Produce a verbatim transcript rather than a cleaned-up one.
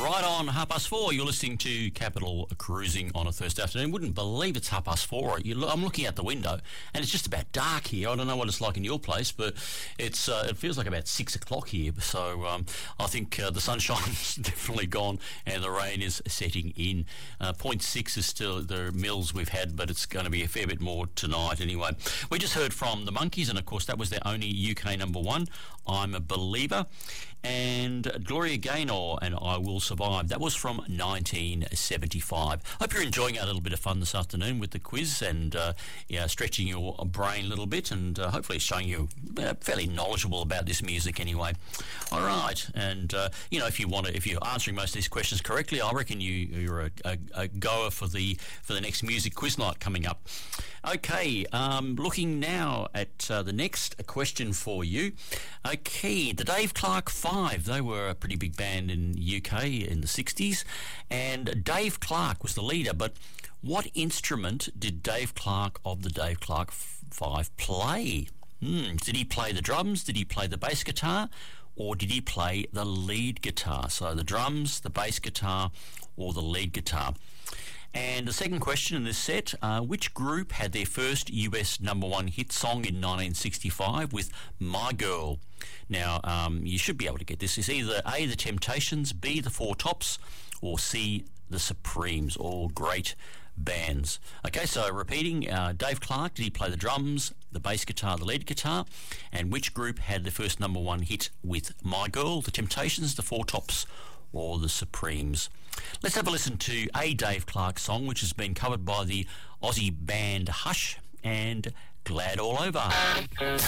Right on half past four, you're listening to Capital Cruising on a Thursday afternoon. Wouldn't believe it's half past four. You lo- I'm looking out the window and it's just about dark here. I don't know what it's like in your place, but it's uh, it feels like about six o'clock here. So um, I think uh, the sunshine's definitely gone and the rain is setting in. Uh, point six is still the mils we've had, but it's going to be a fair bit more tonight anyway. We just heard from the Monkees, and of course that was their only U K number one, I'm a Believer. And Gloria Gaynor and I Will Survive. That was from nineteen seventy-five. Hope you're enjoying a little bit of fun this afternoon with the quiz and uh, yeah, stretching your brain a little bit, and uh, hopefully showing you uh, fairly knowledgeable about this music anyway. All right, and uh, you know, if you want to, if you're answering most of these questions correctly, I reckon you you're a, a, a goer for the for the next music quiz night coming up. Okay, um, looking now at uh, the next question for you. Okay, the Dave Clark Five. They were a pretty big band in U K in the sixties, and Dave Clark was the leader. But what instrument did Dave Clark of the Dave Clark Five play? Hmm, did he play the drums? Did he play the bass guitar? Or did he play the lead guitar? So the drums, the bass guitar, or the lead guitar. And the second question in this set, uh, which group had their first U S number one hit song in nineteen sixty-five with My Girl? Now, um, you should be able to get this. It's either A, the Temptations, B, the Four Tops, or C, the Supremes, all great bands. Okay, so repeating, uh, Dave Clark, did he play the drums, the bass guitar, the lead guitar? And which group had the first number one hit with My Girl, the Temptations, the Four Tops, or the Supremes? Let's have a listen to a Dave Clark song, which has been covered by the Aussie band Hush, and Glad All Over.